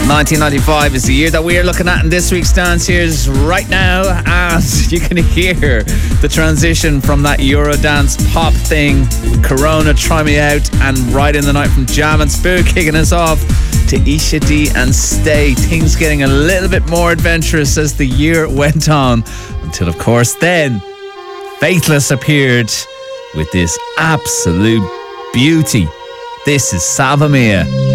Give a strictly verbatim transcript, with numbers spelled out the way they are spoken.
nineteen ninety-five is the year that we are looking at in this week's Dance Years right now, as you can hear the transition from that Eurodance pop thing, Corona, Try Me Out, and Right in the Night from Jam and Spook, kicking us off to Isha D and Stay. Things getting a little bit more adventurous as the year went on, until of course then Faithless appeared with this absolute beauty. This is Salva Mia.